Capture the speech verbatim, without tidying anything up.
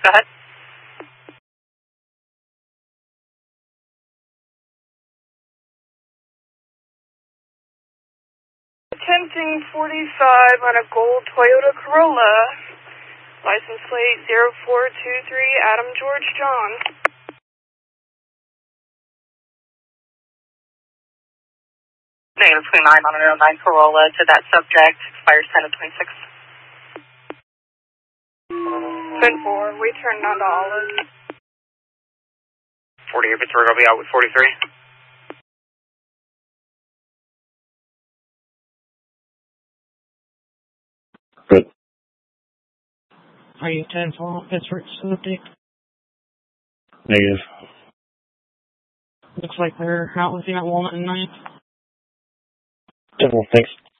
Go ahead. Attempting forty-five on a gold Toyota Corolla. License plate zero four two three, Adam George John. Negative twenty-nine on an oh nine Corolla to that subject, expires ten of twenty-six. ten four, we turned on to Olive. forty-eight Pittsburgh, I'll be out with forty-three. Good. Are you ten four Pittsburgh subject? Negative. Looks like they're out with you at Walnut and ninth. ten four, thanks.